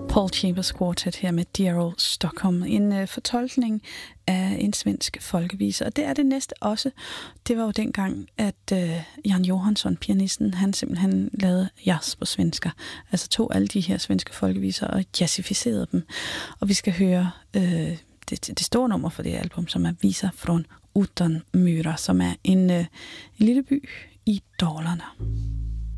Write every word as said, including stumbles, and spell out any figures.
Paul Chambers Quartet her med Dear Old Stockholm. En øh, fortolkning af en svensk folkevise. Og det er det næste også. Det var jo dengang, at øh, Jan Johansson, pianisten, han simpelthen lavede jazz på svensker. Altså tog alle de her svenske folkeviser og jazzificerede dem. Og vi skal høre øh, det, det store nummer for det album, som er Visa från Utanmyra, som er en, øh, en lille by i Dalarna.